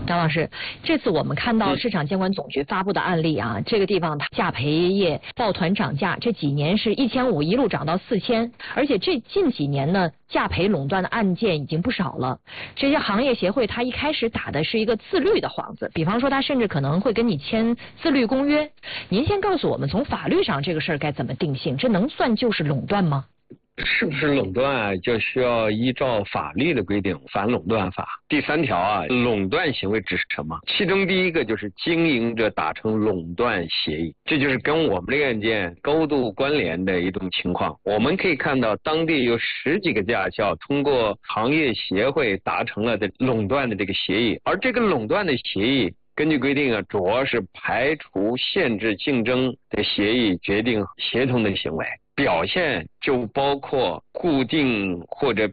张老师，这次我们看到市场监管总局发布的案例啊，这个地方价培业抱团涨价，这几年是1500一路涨到4000，而且这近几年呢，价培垄断的案件已经不少了。这些行业协会它一开始打的是一个自律的幌子，比方说它甚至可能会跟你签自律公约。您先告诉我们，从法律上这个事儿该怎么定性？这能算就是垄断吗？ 是不是垄断啊，就需要依照法律的规定，反垄断法第3条啊，垄断行为指什么？其中第一个就是经营者达成垄断协议，这就是跟我们这个案件高度关联的一种情况。我们可以看到，当地有10几个驾校通过行业协会达成了垄断的这个协议，而这个垄断的协议根据规定啊，主要是排除限制竞争的协议决定协同的行为。表现就包括固定或者